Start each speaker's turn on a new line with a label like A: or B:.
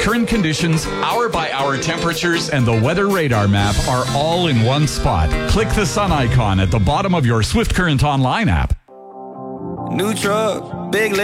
A: Current conditions, hour-by-hour temperatures, and the weather radar map are all in one spot. Click the sun icon at the bottom of your Swift Current Online app.
B: New truck, big